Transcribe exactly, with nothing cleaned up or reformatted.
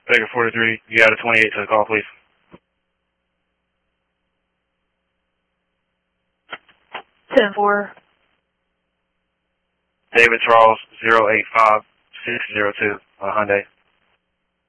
Baker forty-three, you got a twenty-eight to the call, please. ten four. David Charles, zero eight five six zero two, uh, Hyundai.